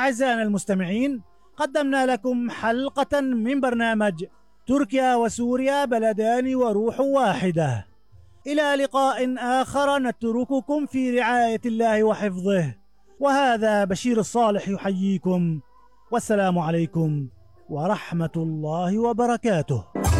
أعزائنا المستمعين، قدمنا لكم حلقة من برنامج تركيا وسوريا بلدان وروح واحدة. إلى لقاء آخر نترككم في رعاية الله وحفظه، وهذا بشير الصالح يحييكم، والسلام عليكم ورحمة الله وبركاته.